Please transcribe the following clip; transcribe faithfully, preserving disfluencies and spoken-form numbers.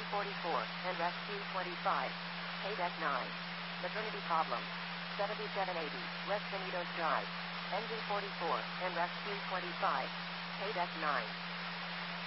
Engine forty-four, and Rescue twenty-five. Pay deck nine. Maternity problem. seventy-seven eighty, West Benito's Drive. Engine forty-four, and Rescue twenty-five. Pay deck nine.